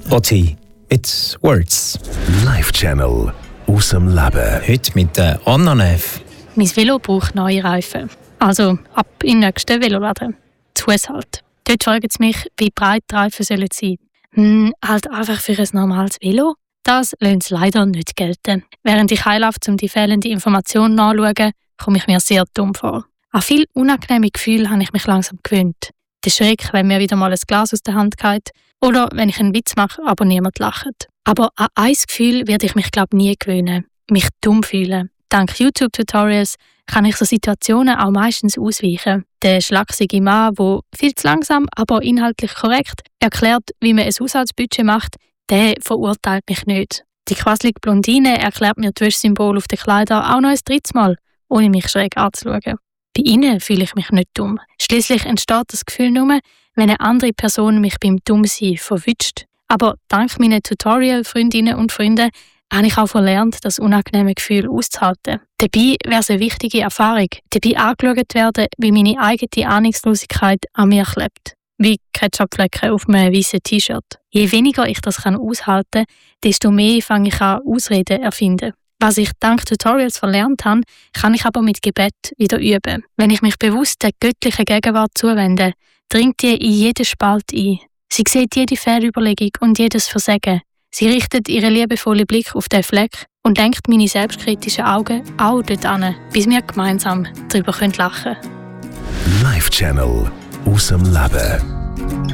OT. It's Words. Live Channel aus dem Leben. Heute mit Anna Neff. Mein Velo braucht neue Reifen. Also ab in den nächsten Veloladen. Zu Fuss halt. Dort fragen sie mich, wie breit die Reifen sollen sein. Halt einfach für ein normales Velo? Das lassen sie leider nicht gelten. Während ich heimlaufe, um die fehlende Information nachzuschauen, komme ich mir sehr dumm vor. An viele unangenehme Gefühle habe ich mich langsam gewöhnt. Der Schreck, wenn mir wieder mal ein Glas aus der Hand geht. Oder wenn ich einen Witz mache, aber niemand lacht. Aber an ein Gefühl werde ich mich, nie gewöhnen. Mich dumm fühlen. Dank YouTube-Tutorials kann ich so Situationen auch meistens ausweichen. Der schlachsige Mann, der viel zu langsam, aber inhaltlich korrekt erklärt, wie man ein Haushaltsbudget macht, der verurteilt mich nicht. Die quasselige Blondine erklärt mir die Wäschsymbole auf den Kleidern auch noch ein drittes Mal, ohne mich schräg anzuschauen. Bei ihnen fühle ich mich nicht dumm. Schliesslich entsteht das Gefühl nur, wenn eine andere Person mich beim Dummsein verwünscht. Aber dank meinen Tutorial-Freundinnen und Freunden habe ich auch verlernt, das unangenehme Gefühl auszuhalten. Dabei wäre es eine wichtige Erfahrung, dabei angeschaut werden, wie meine eigene Ahnungslosigkeit an mir klebt. Wie Ketchupflecken auf einem weißen T-Shirt. Je weniger ich das aushalten kann, desto mehr fange ich an, Ausreden erfinden. Was ich dank Tutorials verlernt habe, kann ich aber mit Gebet wieder üben. Wenn ich mich bewusst der göttlichen Gegenwart zuwende, dringt die in jeden Spalt ein. Sie sieht jede Fehlüberlegung und jedes Versagen. Sie richtet ihren liebevollen Blick auf den Fleck und lenkt meine selbstkritischen Augen auch dort an, bis wir gemeinsam darüber lachen können. Live Channel aus dem Leben.